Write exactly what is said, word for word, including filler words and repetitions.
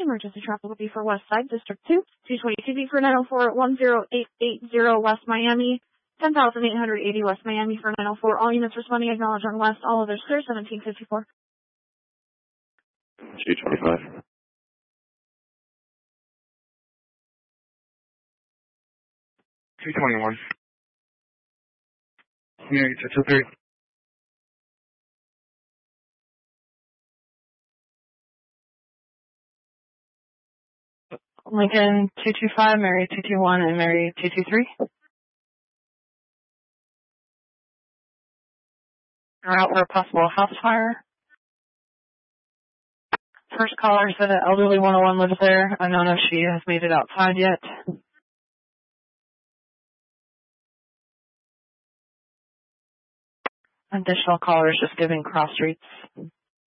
emergency traffic will be for West Side, District two, two twenty-two B for nine oh four, one oh eight eight zero West Miami, ten thousand eight hundred eighty West Miami for nine oh four. All units responding, acknowledge on West, all others clear, seventeen fifty-four. two twenty-five. two twenty-one. Mary two two three. Lincoln two two five, Mary two two one, and Mary two two three. We're out for a possible house fire. First caller said an elderly one oh one lives there. I don't know if she has made it outside yet. Additional callers just giving cross streets.